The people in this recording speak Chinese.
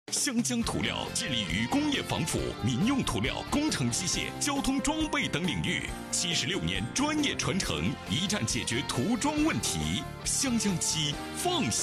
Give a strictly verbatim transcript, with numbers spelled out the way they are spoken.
湘江涂料致力于工业防腐、民用涂料、工程机械、交通装备等领域，七十六年专业传承，一站解决涂装问题。湘江漆放心。